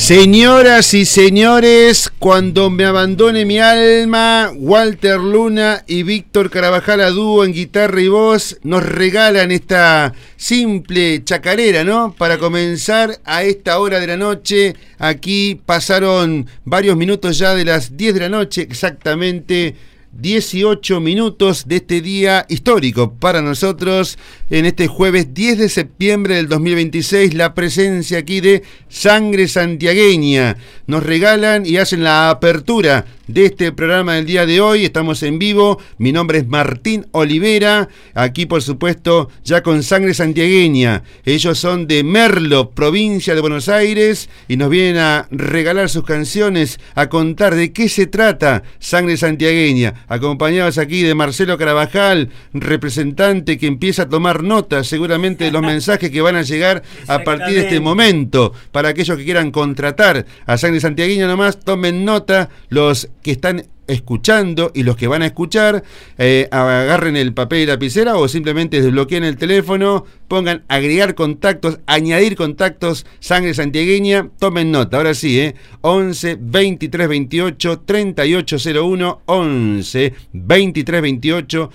Señoras y señores, cuando me abandone mi alma, Walter Luna y Víctor Carabajal a dúo en guitarra y voz nos regalan esta simple chacarera, ¿no? Para comenzar a esta hora de la noche. Aquí pasaron varios minutos ya de las 10 de la noche, exactamente 18 minutos de este día histórico para nosotros. En este jueves 10 de septiembre del 2026, la presencia aquí de Sangre Santiagueña. Nos regalan y hacen la apertura de este programa del día de hoy. Estamos en vivo. Mi nombre es Martín Olivera. Aquí, por supuesto, ya con Sangre Santiagueña. Ellos son de Merlo, provincia de Buenos Aires, y nos vienen a regalar sus canciones, a contar de qué se trata Sangre Santiagueña. Acompañados aquí de Marcelo Carabajal, representante que empieza a tomar nota seguramente de los mensajes que van a llegar a partir de este momento. Para aquellos que quieran contratar a Sangre Santiagueña, nomás tomen nota los que están escuchando y los que van a escuchar, agarren el papel y lapicera o simplemente desbloqueen el teléfono, pongan agregar contactos, añadir contactos, Sangre Santiagueña, tomen nota. Ahora sí, 11 23 28 3801, 11 23 28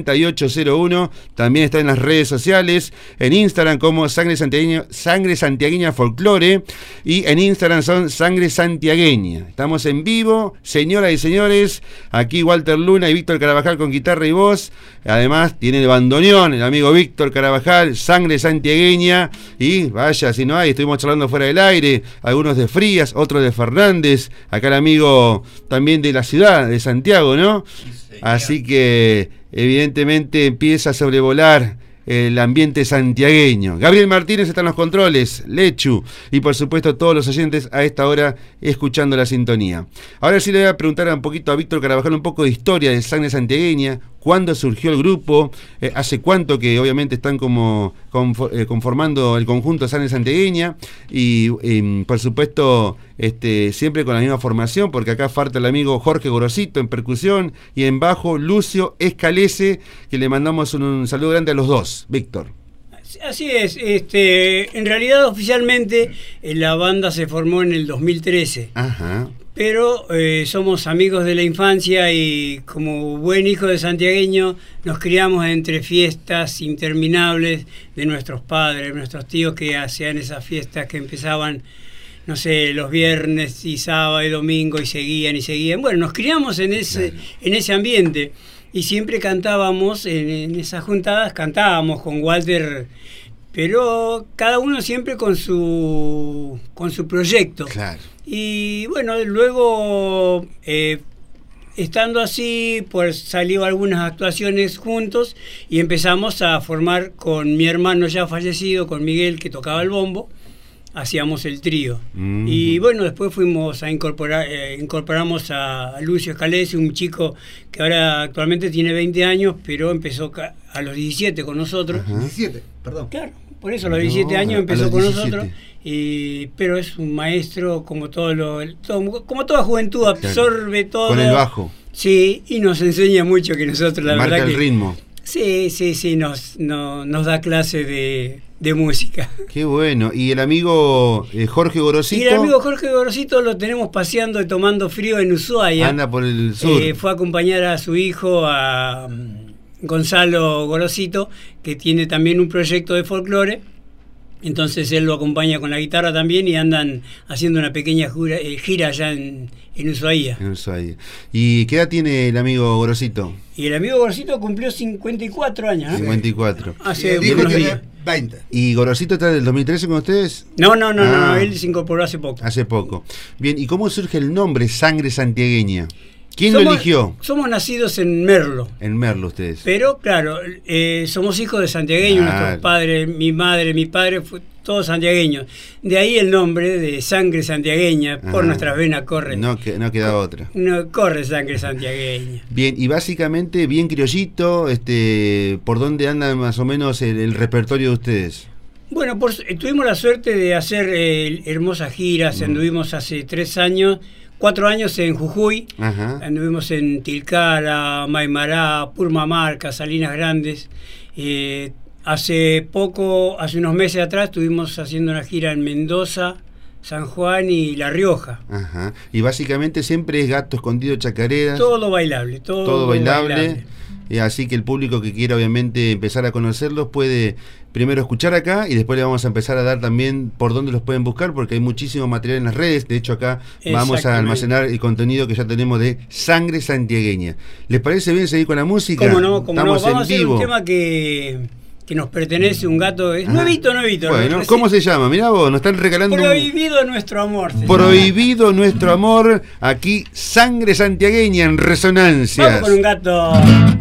3801. También está en las redes sociales, en Instagram como Sangre Santiagueña Folclore, y en Instagram son Sangre Santiagueña. Estamos en vivo, señoras y señores. Aquí Walter Luna y Víctor Carabajal con guitarra y voz. Además tiene el bandoneón el amigo Víctor Carabajal, Sangre Santiagueña. Y vaya, si no hay, estuvimos charlando fuera del aire, algunos de Frías, otros de Fernández. Acá el amigo también de la ciudad de Santiago, ¿no? Sí, así que evidentemente empieza a sobrevolar el ambiente santiagueño. Gabriel Martínez está en los controles, Lechu, y por supuesto todos los oyentes a esta hora escuchando la sintonía. Ahora sí le voy a preguntar un poquito a Víctor Carabajal un poco de historia de Sangre Santiagueña. ¿Cuándo surgió el grupo? ¿Hace cuánto que obviamente están como conformando el conjunto Sangre Santiagueña? Y por supuesto siempre con la misma formación, porque acá falta el amigo Jorge Gorosito en percusión y en bajo Lucio Escalese, que le mandamos un saludo grande a los dos. Víctor. Así es, en realidad oficialmente la banda se formó en el 2013. Ajá. Pero somos amigos de la infancia y como buen hijo de santiagueño nos criamos entre fiestas interminables de nuestros padres, nuestros tíos, que hacían esas fiestas que empezaban, no sé, los viernes y sábado y domingo y seguían. Bueno, nos criamos en ese ambiente y siempre cantábamos, en esas juntadas cantábamos con Walter, pero cada uno siempre con su proyecto. Claro. Y bueno, luego estando así, pues salió algunas actuaciones juntos y empezamos a formar con mi hermano ya fallecido, con Miguel, que tocaba el bombo, hacíamos el trío. Y bueno, después fuimos a incorporamos a Lucio Escalese, un chico que ahora actualmente tiene 20 años, pero empezó a los 17 con nosotros. Ajá. 17, perdón. Claro, por eso a los 17 años empezó con nosotros. Pero es un maestro, como como toda juventud, absorbe todo. Con el bajo. Sí, y nos enseña mucho, que nosotros la marca verdad el ritmo. Sí, nos da clase de música. Qué bueno. ¿Y el amigo Jorge Gorosito? Y el amigo Jorge Gorosito lo tenemos paseando y tomando frío en Ushuaia. Anda por el sur. Fue a acompañar a su hijo, a Gonzalo Gorosito, que tiene también un proyecto de folclore. Entonces él lo acompaña con la guitarra también y andan haciendo una pequeña gira allá en Ushuaia. ¿Y qué edad tiene el amigo Gorosito? Y el amigo Gorosito cumplió 54 años, ¿no? 54. Hace unos días. 20. ¿Y Gorosito está del 2013 con ustedes? No, él se incorporó hace poco. Hace poco. Bien, ¿y cómo surge el nombre Sangre Santiagueña? ¿Quién lo eligió? Somos nacidos en Merlo. En Merlo ustedes. Pero claro, somos hijos de santiagueños, nuestros padres, mi madre, mi padre, todos santiagueños. De ahí el nombre de Sangre Santiagueña, por nuestras venas corre. No queda otra. No corre Sangre Santiagueña. Bien, y básicamente bien criollito, ¿por dónde anda más o menos el repertorio de ustedes? Bueno, tuvimos la suerte de hacer hermosas giras, anduvimos hace 4 años en Jujuy. Ajá. Anduvimos en Tilcara, Maimará, Purmamarca, Salinas Grandes. Hace unos meses atrás estuvimos haciendo una gira en Mendoza, San Juan y La Rioja. Ajá. Y básicamente siempre es gato escondido, chacareras. Todo bailable, todo bailable. Así que el público que quiera obviamente empezar a conocerlos puede primero escuchar acá y después le vamos a empezar a dar también por dónde los pueden buscar, porque hay muchísimo material en las redes. De hecho acá vamos a almacenar el contenido que ya tenemos de Sangre Santiagueña. ¿Les parece bien seguir con la música? ¿Cómo no? Vamos a hacer un tema que nos pertenece, un gato, es nuevito. Bueno, ¿cómo se llama? Mirá vos, nos están regalando Prohibido Nuestro Amor. Prohibido Nuestro Amor, aquí Sangre Santiagueña en Resonancia. Vamos con un gato.